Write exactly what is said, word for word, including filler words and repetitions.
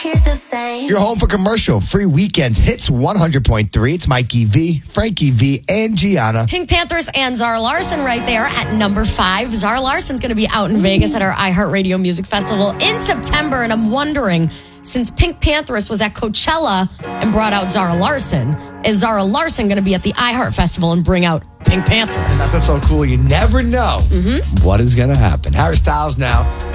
You're home for commercial free weekend hits one hundred point three. It's Mikey V, Frankie V, and Gianna. Pink Panthers and Zara Larson right there at number five. Zara Larson's going to be out in Vegas at our iHeartRadio Music Festival in September. And I'm wondering, since Pink Panthers was at Coachella and brought out Zara Larson, is Zara Larson going to be at the iHeart Festival and bring out Pink Panthers? That's what's so cool. You never know mm-hmm. what is going to happen. Harry Styles now.